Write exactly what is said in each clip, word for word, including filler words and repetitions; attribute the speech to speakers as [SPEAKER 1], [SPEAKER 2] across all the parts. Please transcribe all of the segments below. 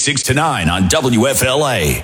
[SPEAKER 1] six to nine on W F L A.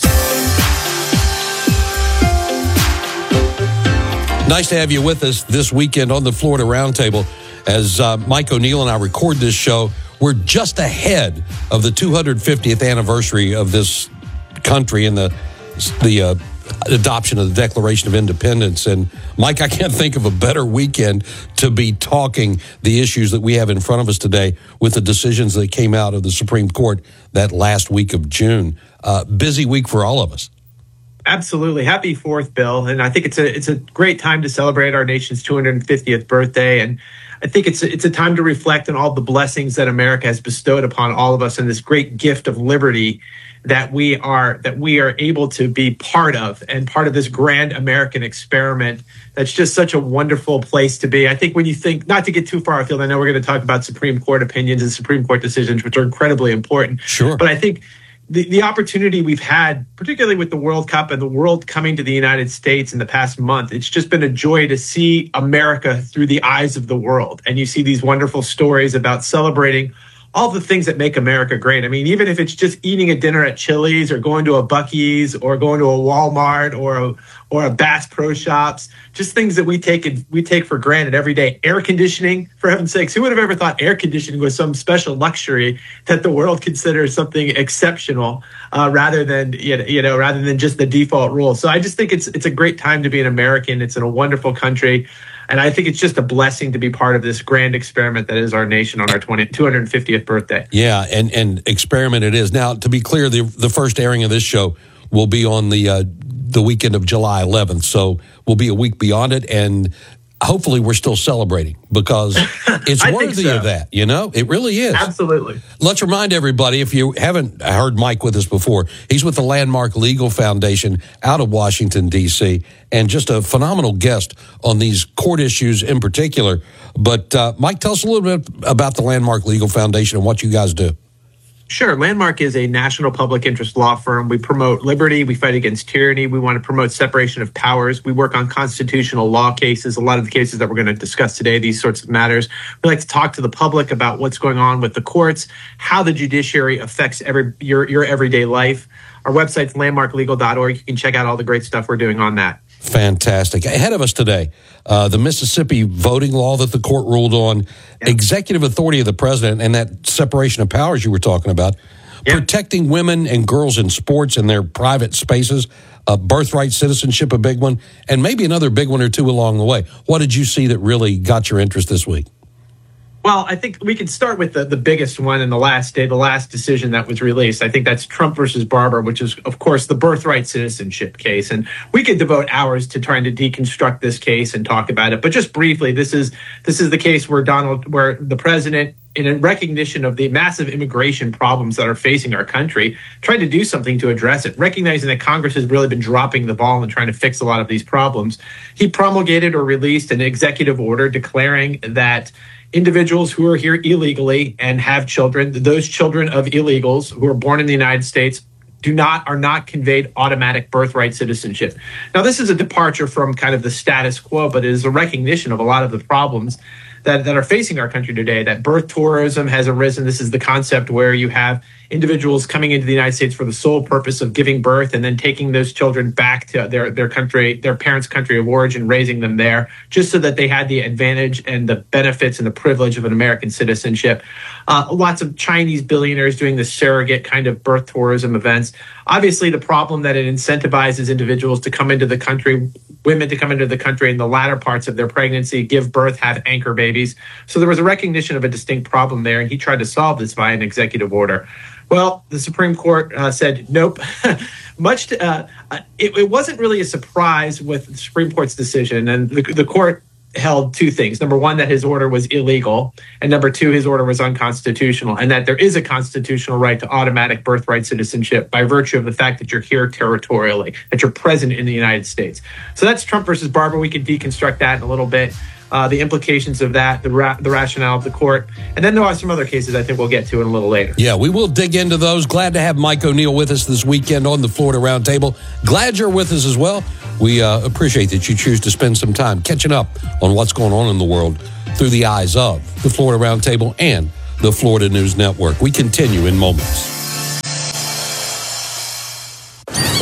[SPEAKER 2] Nice to have you with us this weekend on the Florida Roundtable. As uh, Mike O'Neill and I record this show, we're just ahead of the two hundred fiftieth anniversary of this country and the the uh, adoption of the Declaration of Independence. And Mike, I can't think of a better weekend to be talking the issues that we have in front of us today with the decisions that came out of the Supreme Court that last week of June. Uh, busy week for all of us.
[SPEAKER 3] Absolutely. Happy Fourth, Bill. And I think it's a it's a great time to celebrate our nation's two hundred fiftieth birthday. And I think it's a, it's a time to reflect on all the blessings that America has bestowed upon all of us and this great gift of liberty that we are that we are able to be part of and part of this grand American experiment. That's just such a wonderful place to be. I think when you think, not to get too far afield, I know we're going to talk about Supreme Court opinions and Supreme Court decisions, which are incredibly important.
[SPEAKER 2] Sure.
[SPEAKER 3] But I think The, the opportunity we've had, particularly with the World Cup and the world coming to the United States in the past month, it's just been a joy to see America through the eyes of the world. And you see these wonderful stories about celebrating all the things that make America great. I mean, even if it's just eating a dinner at Chili's or going to a Buc-ee's or going to a Walmart or a, or a Bass Pro Shops, just things that we take we take for granted every day. Air conditioning, for heaven's sakes, who would have ever thought air conditioning was some special luxury that the world considers something exceptional uh, rather than you know rather than just the default rule. So I just think it's it's a great time to be an American. It's in a wonderful country. And I think it's just a blessing to be part of this grand experiment that is our nation on our two hundred fiftieth birthday.
[SPEAKER 2] Yeah, and, and experiment it is. Now, to be clear, the the first airing of this show will be on the uh, the weekend of July eleventh, so we'll be a week beyond it, and hopefully we're still celebrating because it's worthy so. of that, you know? It really is.
[SPEAKER 3] Absolutely.
[SPEAKER 2] Let's remind everybody, if you haven't heard Mike with us before, he's with the Landmark Legal Foundation out of Washington, D C, and just a phenomenal guest on these court issues in particular. But, uh, Mike, tell us a little bit about the Landmark Legal Foundation and what you guys do.
[SPEAKER 3] Sure. Landmark is a national public interest law firm. We promote liberty. We fight against tyranny. We want to promote separation of powers. We work on constitutional law cases, a lot of the cases that we're going to discuss today, these sorts of matters. We like to talk to the public about what's going on with the courts, how the judiciary affects every your, your everyday life. Our website's landmark legal dot org. You can check out all the great stuff we're doing on that.
[SPEAKER 2] Fantastic. Ahead of us today, uh, the Mississippi voting law that the court ruled on, yeah. executive authority of the president, and that separation of powers you were talking about, yeah. protecting women and girls in sports and their private spaces, uh, birthright citizenship, a big one, and maybe another big one or two along the way. What did you see that really got your interest this week?
[SPEAKER 3] Well, I think we can start with the, the biggest one in the last day, the last decision that was released. I think that's Trump versus Barber, which is, of course, the birthright citizenship case. And we could devote hours to trying to deconstruct this case and talk about it. But just briefly, this is this is the case where Donald, where the president, in recognition of the massive immigration problems that are facing our country, tried to do something to address it, recognizing that Congress has really been dropping the ball and trying to fix a lot of these problems. He promulgated or released an executive order declaring that individuals who are here illegally and have children, those children of illegals who are born in the United States, do not are not conveyed automatic birthright citizenship. Now, this is a departure from kind of the status quo, but it is a recognition of a lot of the problems that, that are facing our country today, that birth tourism has arisen. This is the concept where you have individuals coming into the United States for the sole purpose of giving birth and then taking those children back to their, their country, their parents' country of origin, raising them there, just so that they had the advantage and the benefits and the privilege of an American citizenship. Uh, lots of Chinese billionaires doing the surrogate kind of birth tourism events. Obviously, the problem that it incentivizes individuals to come into the country, women to come into the country in the latter parts of their pregnancy, give birth, have anchor babies. So there was a recognition of a distinct problem there, and he tried to solve this via an executive order. Well, the Supreme Court uh, said nope. Much to, uh, it, it wasn't really a surprise with the Supreme Court's decision, and the, the court held two things. Number one, that his order was illegal, and number two, his order was unconstitutional, and that there is a constitutional right to automatic birthright citizenship by virtue of the fact that you're here territorially, that you're present in the United States. So that's Trump versus Barber. We can deconstruct that in a little bit. Uh, the implications of that, the ra- the rationale of the court. And then there are some other cases I think we'll get to in a little later.
[SPEAKER 2] Yeah, we will dig into those. Glad to have Mike O'Neill with us this weekend on the Florida Roundtable. Glad you're with us as well. We uh, appreciate that you choose to spend some time catching up on what's going on in the world through the eyes of the Florida Roundtable and the Florida News Network. We continue in moments.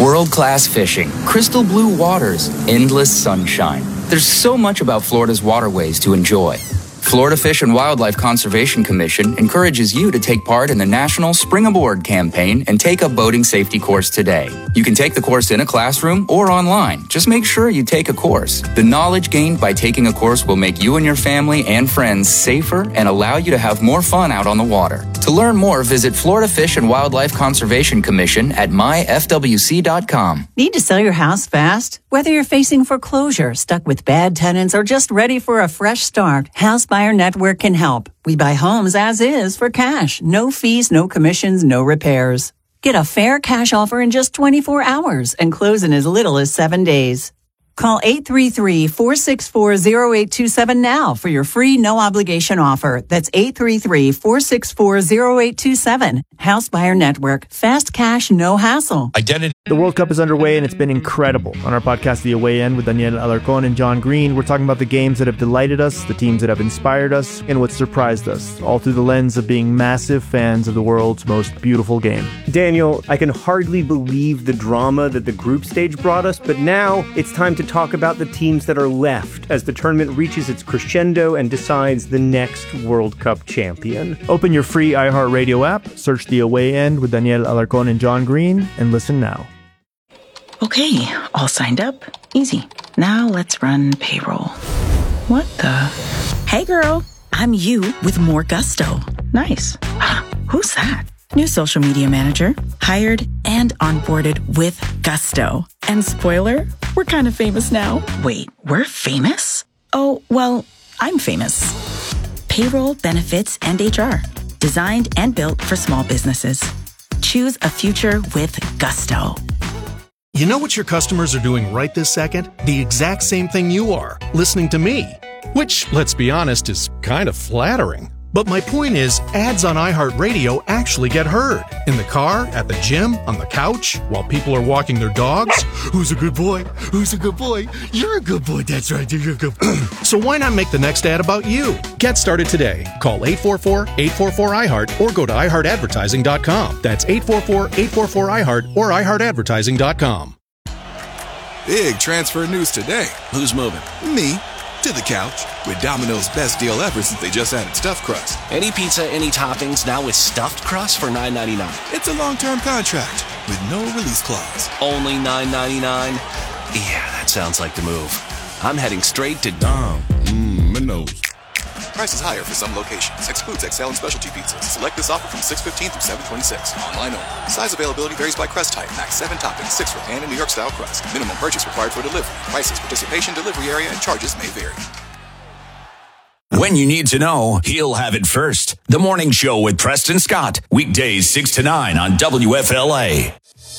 [SPEAKER 4] World-class fishing, crystal blue waters, endless sunshine. There's so much about Florida's waterways to enjoy. Florida Fish and Wildlife Conservation Commission encourages you to take part in the National Spring Aboard campaign and take a boating safety course today. You can take the course in a classroom or online. Just make sure you take a course. The knowledge gained by taking a course will make you and your family and friends safer and allow you to have more fun out on the water. To learn more, visit Florida Fish and Wildlife Conservation Commission at my f w c dot com.
[SPEAKER 5] Need to sell your house fast? Whether you're facing foreclosure, stuck with bad tenants, or just ready for a fresh start, House Buyer Network can help. We buy homes as is for cash. No fees, no commissions, no repairs. Get a fair cash offer in just twenty-four hours and close in as little as seven days. Call eight three three, four six four, zero eight two seven now for your free no-obligation offer. That's eight three three, four six four, zero eight two seven. House Buyer Network. Fast cash, no hassle.
[SPEAKER 2] Identity.
[SPEAKER 6] The World Cup is underway, and it's been incredible. On our podcast, The Away End, with Daniel Alarcon and John Green, we're talking about the games that have delighted us, the teams that have inspired us, and what surprised us, all through the lens of being massive fans of the world's most beautiful game.
[SPEAKER 7] Daniel, I can hardly believe the drama that the group stage brought us, but now it's time to talk about the teams that are left as the tournament reaches its crescendo and decides the next World Cup champion.
[SPEAKER 6] Open your free iHeartRadio app, search The Away End with Daniel Alarcon and John Green, and listen now.
[SPEAKER 8] Okay, all signed up. Easy. Now let's run payroll. What the? Hey girl, I'm you with more gusto. Nice. Who's that? New social media manager. Hired and onboarded with gusto. And spoiler, we're kind of famous now. Wait, we're famous? Oh, well, I'm famous. Payroll, benefits, and H R. Designed and built for small businesses. Choose a future with gusto.
[SPEAKER 9] You know what your customers are doing right this second? The exact same thing you are, listening to me. Which, let's be honest, is kind of flattering. But my point is, ads on iHeartRadio actually get heard. In the car, at the gym, on the couch, while people are walking their dogs. Who's a good boy? Who's a good boy? You're a good boy, that's right, you're a good boy. So why not make the next ad about you? Get started today. Call eight four four, eight four four, I heart or go to i heart advertising dot com. That's eight four four, eight four four, I heart or i heart advertising dot com.
[SPEAKER 10] Big transfer news today.
[SPEAKER 1] Who's moving?
[SPEAKER 10] Me. To the couch with Domino's best deal ever since they just added stuffed crust.
[SPEAKER 1] Any pizza, any toppings, now with stuffed crust for nine ninety-nine.
[SPEAKER 10] It's a long-term contract with no release clause.
[SPEAKER 1] Only nine ninety-nine? Yeah, that sounds like the move. I'm heading straight to Dom.
[SPEAKER 10] Mmm, Minos. Prices higher for some locations. Excludes X L and specialty pizzas. Select this offer from six fifteen through seven twenty-six. Online only. Size availability varies by crust type. Max seven toppings, six for pan and New York style crust. Minimum purchase required for delivery. Prices, participation, delivery area, and charges may vary.
[SPEAKER 1] When you need to know, he'll have it first. The Morning Show with Preston Scott. Weekdays six to nine on W F L A.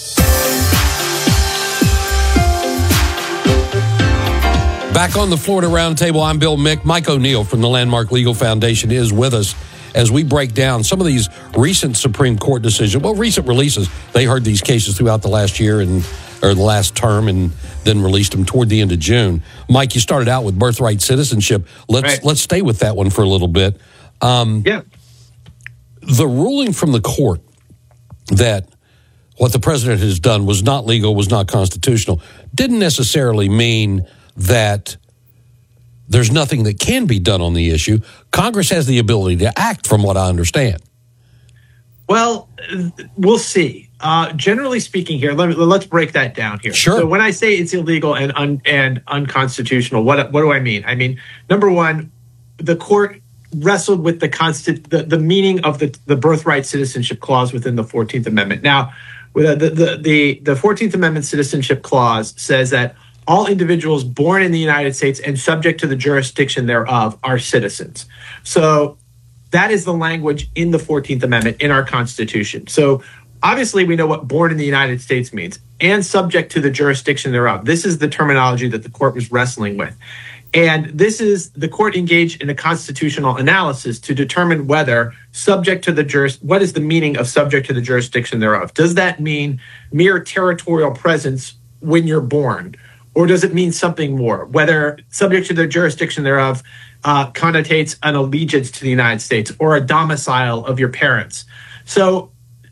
[SPEAKER 2] Back on the Florida Roundtable, I'm Bill Mick. Mike O'Neill from the Landmark Legal Foundation is with us as we break down some of these recent Supreme Court decisions. Well, recent releases. They heard these cases throughout the last year and or the last term and then released them toward the end of June. Mike, you started out with birthright citizenship. Let's right. let's stay with that one for a little bit. Um,
[SPEAKER 3] yeah.
[SPEAKER 2] The ruling from the court that what the president has done was not legal, was not constitutional, didn't necessarily mean that there's nothing that can be done on the issue. Congress has the ability to act, from what I understand.
[SPEAKER 3] Well, we'll see. Uh, generally speaking here, let me, let's break that down here.
[SPEAKER 2] Sure.
[SPEAKER 3] So when I say it's illegal and un, and unconstitutional, what what do I mean? I mean, number one, the court wrestled with the constant the, the meaning of the, the birthright citizenship clause within the fourteenth Amendment. Now, the the the, the fourteenth Amendment citizenship clause says that all individuals born in the United States and subject to the jurisdiction thereof are citizens. So that is the language in the fourteenth Amendment in our Constitution. So obviously we know what born in the United States means and subject to the jurisdiction thereof. This is the terminology that the court was wrestling with. And this is the court engaged in a constitutional analysis to determine whether subject to the juris, what is the meaning of subject to the jurisdiction thereof? Does that mean mere territorial presence when you're born? Or does it mean something more? Whether subject to the jurisdiction thereof uh, connotates an allegiance to the United States or a domicile of your parents. So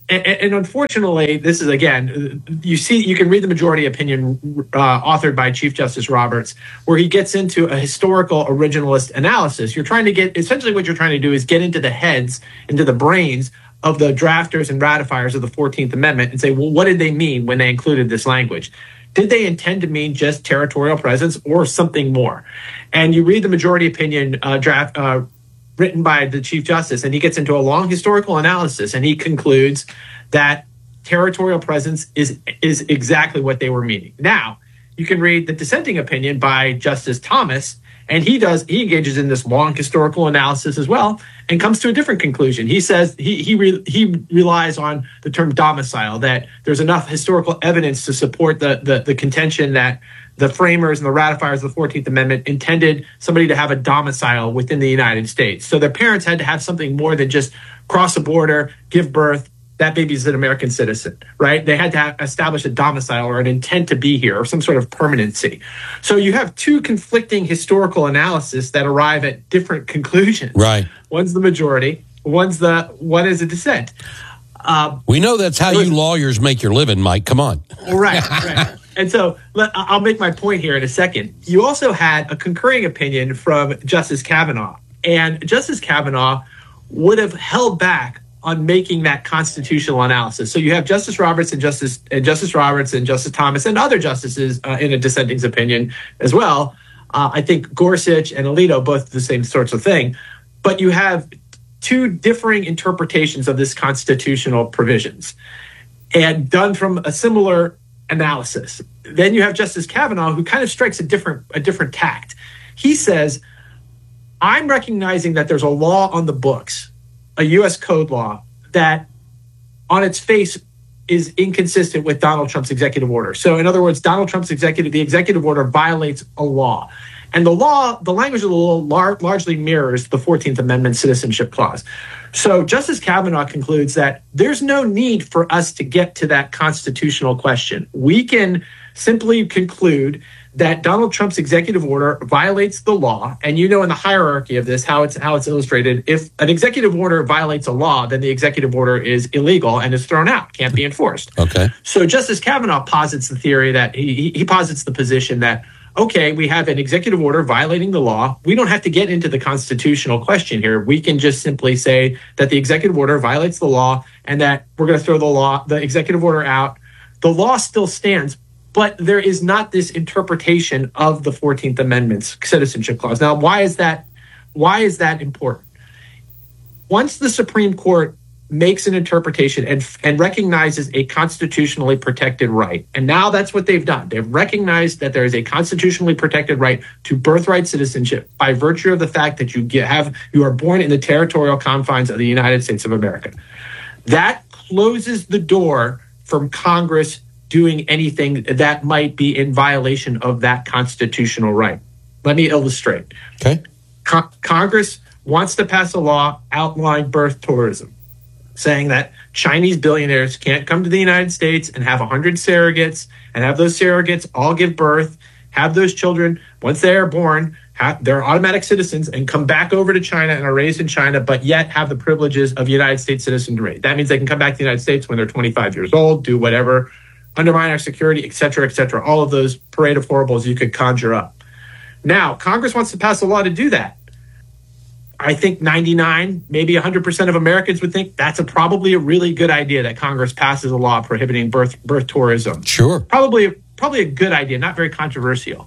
[SPEAKER 3] And, and unfortunately, this is, again, you see, you can read the majority opinion uh, authored by Chief Justice Roberts, where he gets into a historical originalist analysis. You're trying to get, essentially what you're trying to do is get into the heads, into the brains of the drafters and ratifiers of the fourteenth Amendment and say, well, what did they mean when they included this language? Did they intend to mean just territorial presence or something more? And you read the majority opinion uh, draft uh, written by the Chief Justice, and he gets into a long historical analysis, and he concludes that territorial presence is is exactly what they were meaning. Now, you can read the dissenting opinion by Justice Thomas, and he does he engages in this long historical analysis as well, and comes to a different conclusion. He says he he re, he relies on the term domicile, that there's enough historical evidence to support the the, the contention that the framers and the ratifiers of the fourteenth Amendment intended somebody to have a domicile within the United States. So their parents had to have something more than just cross a border, give birth, that baby's an American citizen, right? They had to have, establish a domicile or an intent to be here or some sort of permanency. So you have two conflicting historical analysis that arrive at different conclusions.
[SPEAKER 2] Right.
[SPEAKER 3] One's the majority, one's the one is a dissent. Uh,
[SPEAKER 2] we know that's how you lawyers make your living, Mike. Come on.
[SPEAKER 3] Right, right. And so let, I'll make my point here in a second. You also had a concurring opinion from Justice Kavanaugh, and Justice Kavanaugh would have held back on making that constitutional analysis. So you have Justice Roberts and Justice and Justice Roberts and Justice Thomas and other justices uh, in a dissenting's opinion as well. Uh, I think Gorsuch and Alito, both the same sorts of thing. But you have two differing interpretations of this constitutional provisions, and done from a similar analysis. Then you have Justice Kavanaugh, who kind of strikes a different a different tact. He says, I'm recognizing that there's a law on the books, a U S code law, that on its face is inconsistent with Donald Trump's executive order. So in other words, Donald Trump's executive, the executive order violates a law. And the law, the language of the law lar- largely mirrors the fourteenth Amendment Citizenship Clause. So Justice Kavanaugh concludes that there's no need for us to get to that constitutional question. We can simply conclude that Donald Trump's executive order violates the law. And you know in the hierarchy of this, how it's how it's illustrated, if an executive order violates a law, then the executive order is illegal and is thrown out, can't be enforced.
[SPEAKER 2] Okay.
[SPEAKER 3] So Justice Kavanaugh posits the theory that he, he posits the position that, okay, we have an executive order violating the law. We don't have to get into the constitutional question here. We can just simply say that the executive order violates the law and that we're going to throw the law, the executive order out. The law still stands, but there is not this interpretation of the fourteenth Amendment's Citizenship Clause. Now, why is that? Why is that important? Once the Supreme Court makes an interpretation and, and recognizes a constitutionally protected right, and now that's what they've done. They've recognized that there is a constitutionally protected right to birthright citizenship by virtue of the fact that you get, have you are born in the territorial confines of the United States of America. That closes the door from Congress doing anything that might be in violation of that constitutional right. Let me illustrate.
[SPEAKER 2] Okay.
[SPEAKER 3] Con- Congress wants to pass a law outlawing birth tourism, saying that Chinese billionaires can't come to the United States and have one hundred surrogates and have those surrogates all give birth, have those children, once they are born, have, they're automatic citizens and come back over to China and are raised in China, but yet have the privileges of United States citizenry. That means they can come back to the United States when they're twenty-five years old, do whatever, undermine our security, et cetera, et cetera. All of those parade of horribles you could conjure up. Now, Congress wants to pass a law to do that. I think ninety-nine, maybe one hundred percent of Americans would think that's a, probably a really good idea that Congress passes a law prohibiting birth birth tourism.
[SPEAKER 2] Sure.
[SPEAKER 3] Probably, probably a good idea, not very controversial.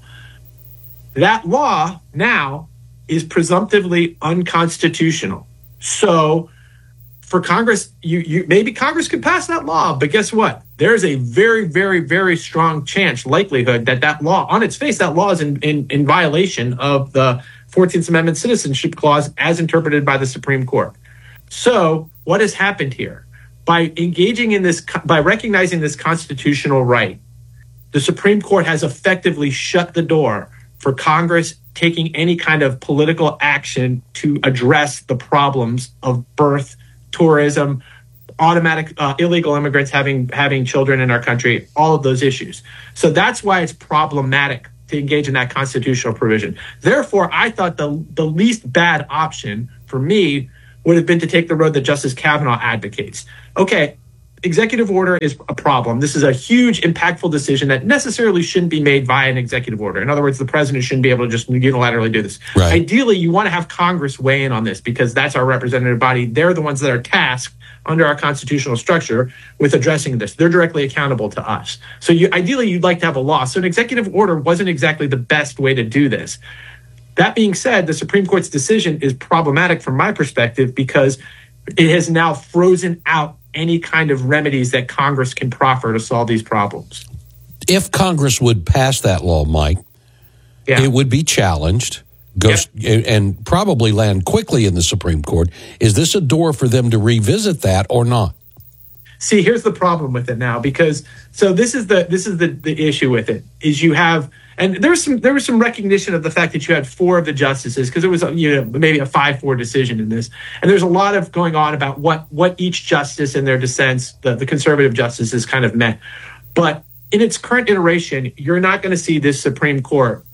[SPEAKER 3] That law now is presumptively unconstitutional. So for Congress, you, you maybe Congress could pass that law, but guess what? There's a very, very, very strong chance, likelihood that that law, on its face, that law is in, in, in violation of the fourteenth Amendment Citizenship Clause as interpreted by the Supreme Court. So what has happened here? By engaging in this, by recognizing this constitutional right, the Supreme Court has effectively shut the door for Congress taking any kind of political action to address the problems of birth, tourism, automatic uh, illegal immigrants having having children in our country, all of those issues. So that's why it's problematic to engage in that constitutional provision. Therefore, I thought the, the least bad option for me would have been to take the road that Justice Kavanaugh advocates. Okay, executive order is a problem. This is a huge, impactful decision that necessarily shouldn't be made via an executive order. In other words, the president shouldn't be able to just unilaterally do this.
[SPEAKER 2] Right.
[SPEAKER 3] Ideally, you want to have Congress weigh in on this because that's our representative body. They're the ones that are tasked under our constitutional structure with addressing this. They're directly accountable to us. So you, ideally, you'd like to have a law. So an executive order wasn't exactly the best way to do this. That being said, the Supreme Court's decision is problematic from my perspective because it has now frozen out any kind of remedies that Congress can proffer to solve these problems.
[SPEAKER 2] If Congress would pass that law, Mike,
[SPEAKER 3] yeah.
[SPEAKER 2] it would be challenged go,
[SPEAKER 3] Yep.
[SPEAKER 2] and probably land quickly in the Supreme Court. Is this a door for them to revisit that or not?
[SPEAKER 3] See, here's the problem with it now, because so this is the this is the, the issue with it is you have, and there was some there was some recognition of the fact that you had four of the justices, because it was you know maybe a five four decision in this, and there's a lot of going on about what what each justice in their dissents, the, the conservative justices, kind of meant. But in its current iteration, you're not going to see this Supreme Court.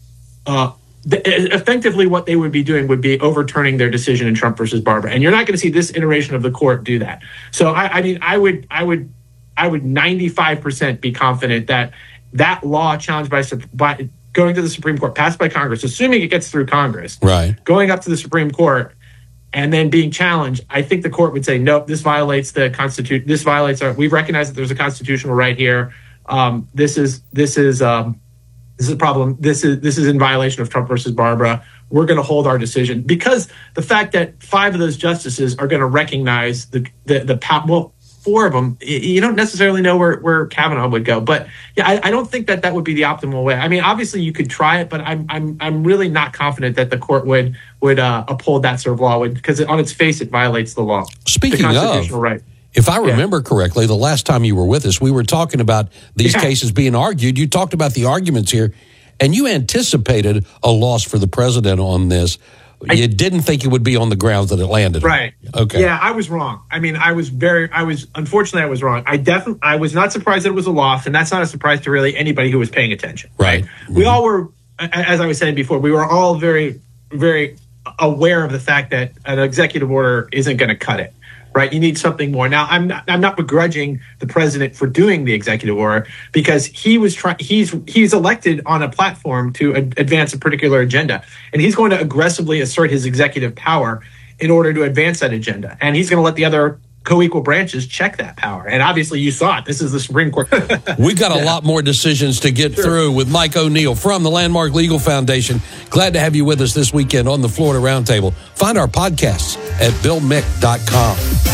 [SPEAKER 3] Uh, the, effectively, what they would be doing would be overturning their decision in Trump versus Barber, and you're not going to see this iteration of the court do that. So, I, I mean, I would, I would, I would ninety-five percent be confident that that law challenged by, by going to the Supreme Court, passed by Congress, assuming it gets through Congress,
[SPEAKER 2] right,
[SPEAKER 3] going up to the Supreme Court, and then being challenged, I think the court would say, nope, this violates the Constitution. This violates our. We've recognized that there's a constitutional right here. Um, this is this is. Um, This is a problem. This is this is in violation of Trump versus Barbara. We're going to hold our decision because the fact that five of those justices are going to recognize the the, the well, four of them. You don't necessarily know where, where Kavanaugh would go, but yeah, I, I don't think that that would be the optimal way. I mean, obviously you could try it, but I'm I'm I'm really not confident that the court would would uh, uphold that sort of law because on its face it violates the law.
[SPEAKER 2] Speaking
[SPEAKER 3] the constitutional
[SPEAKER 2] of,
[SPEAKER 3] right.
[SPEAKER 2] If I remember yeah. correctly, the last time you were with us, we were talking about these yeah. cases being argued. You talked about the arguments here, and you anticipated a loss for the president on this. I, you didn't think it would be on the grounds that it landed.
[SPEAKER 3] Right.
[SPEAKER 2] On. Okay.
[SPEAKER 3] Yeah, I was wrong. I mean, I was very, I was, unfortunately, I was wrong. I definitely, I was not surprised that it was a loss, and that's not a surprise to really anybody who was paying attention.
[SPEAKER 2] Right.
[SPEAKER 3] right? Mm-hmm. We all were, as I was saying before, we were all very, very aware of the fact that an executive order isn't going to cut it. Right, you need something more. Now, I'm not, I'm not begrudging the president for doing the executive order because he was trying. He's he's elected on a platform to ad- advance a particular agenda, and he's going to aggressively assert his executive power in order to advance that agenda. And he's going to let the other co-equal branches check that power. And obviously, you saw it. This is the Supreme Court.
[SPEAKER 2] We've got a
[SPEAKER 3] yeah.
[SPEAKER 2] lot more decisions to get
[SPEAKER 3] sure.
[SPEAKER 2] through with Mike O'Neill from the Landmark Legal Foundation. Glad to have you with us this weekend on the Florida Roundtable. Find our podcasts at bill mick dot com.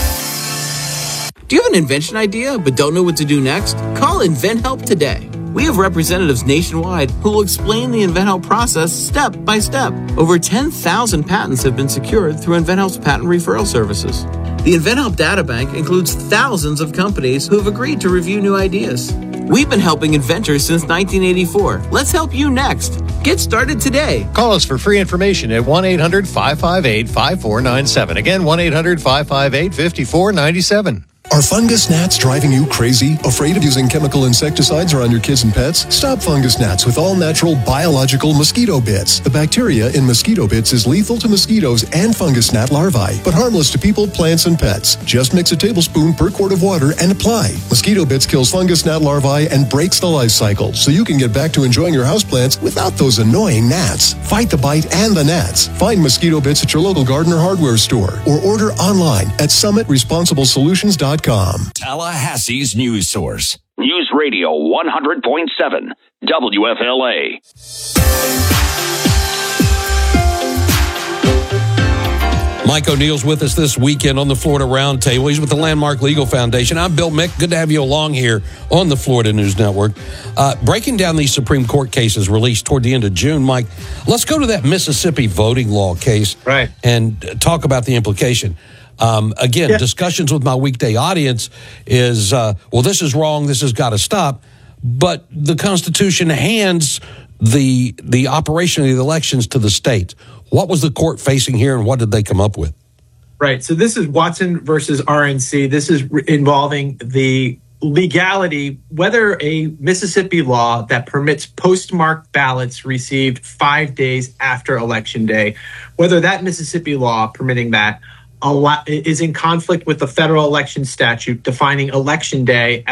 [SPEAKER 11] Do you have an invention idea but don't know what to do next? Call InventHelp today. We have representatives nationwide who will explain the InventHelp process step by step. Over ten thousand patents have been secured through InventHelp's patent referral services. The InventHelp databank includes thousands of companies who have agreed to review new ideas. We've been helping inventors since nineteen eighty-four. Let's help you next. Get started today.
[SPEAKER 12] Call us for free information at one eight hundred five five eight five four nine seven. Again, one eight hundred five five eight five four nine seven.
[SPEAKER 13] Are fungus gnats driving you crazy? Afraid of using chemical insecticides around your kids and pets? Stop fungus gnats with all-natural biological mosquito bits. The bacteria in mosquito bits is lethal to mosquitoes and fungus gnat larvae, but harmless to people, plants, and pets. Just mix a tablespoon per quart of water and apply. Mosquito bits kills fungus gnat larvae and breaks the life cycle, so you can get back to enjoying your houseplants without those annoying gnats. Fight the bite and the gnats. Find mosquito bits at your local garden or hardware store, or order online at summit responsible solutions dot com.
[SPEAKER 1] Tallahassee's news source. News Radio one hundred point seven, W F L A.
[SPEAKER 2] Mike O'Neill's with us this weekend on the Florida Roundtable. He's with the Landmark Legal Foundation. I'm Bill Mick. Good to have you along here on the Florida News Network. Uh, breaking down these Supreme Court cases released toward the end of June, Mike, let's go to that Mississippi voting law case
[SPEAKER 3] right.
[SPEAKER 2] and talk about the implication. Um, again, yeah. discussions with my weekday audience is, uh, well, this is wrong, this has got to stop. But the Constitution hands the the operation of the elections to the states. What was the court facing here, and what did they come up with?
[SPEAKER 3] Right. So this is Watson versus R N C. This is re- involving the legality, whether a Mississippi law that permits postmarked ballots received five days after Election Day, whether that Mississippi law permitting that a lot, is in conflict with the federal election statute defining election day